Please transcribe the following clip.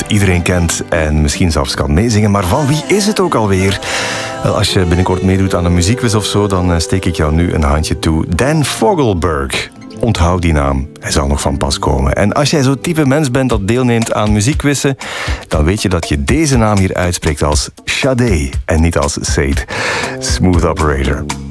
iedereen kent en misschien zelfs kan meezingen. Maar van wie is het ook alweer? Wel, als je binnenkort meedoet aan een muziekquiz of zo, dan steek ik jou nu een handje toe. Dan Fogelberg. Onthoud die naam, hij zal nog van pas komen. En als jij zo'n type mens bent dat deelneemt aan muziekquizzen, dan weet je dat je deze naam hier uitspreekt als Sade en niet als Sade. Smooth Operator.